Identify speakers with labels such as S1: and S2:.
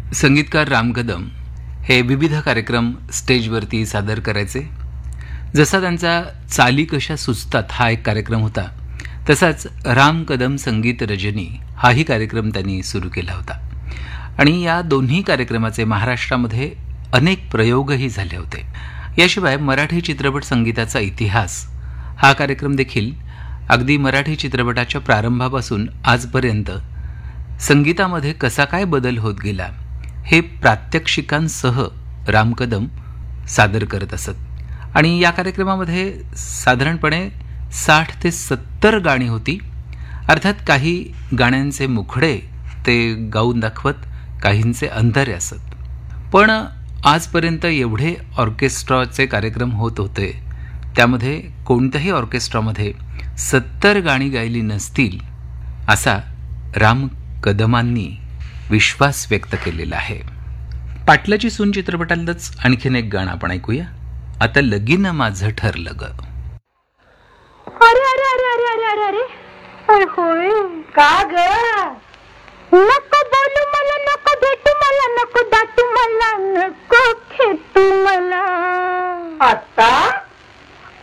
S1: संगीतकार राम कदम हे विविध कार्यक्रम स्टेजवरती सादर करायचे. जसा त्यांचा चाली कशा सुचतात हा एक कार्यक्रम होता, तसाच राम कदम संगीत रजनी हाही कार्यक्रम त्यांनी सुरू केला होता. आणि या दोन्ही कार्यक्रमाचे महाराष्ट्रामध्ये अनेक प्रयोगही झाले होते. याशिवाय मराठी चित्रपट संगीताचा इतिहास हा कार्यक्रम देखील अगदी मराठी चित्रपटाच्या प्रारंभापासून आजपर्यंत संगीतामध्ये कसा काय बदल होत गेला हे प्रात्यक्षिकांसह राम कदम सादर करत असत. आणि या कार्यक्रमामध्ये साधारणपणे 60 ते 70 गाणी होती. अर्थात काही गाण्यांचे मुखडे ते गाऊन दाखवत, काहींचे अंधारे असत. पण आजपर्यंत एवढे ऑर्केस्ट्राचे कार्यक्रम होत होते, त्यामध्ये कोणत्याही ऑर्केस्ट्रामध्ये 70 गाणी गायली नसतील असा राम कदमांनी विश्वास व्यक्त केलेला आहे. पाटलाची सून चित्रपटातलंच आणखीन एक गाणं आपण ऐकूया. आता लगीन माझं ठरलं ग.
S2: अरे अरे अरे अरे अरे अरे अरे होय का ग. नको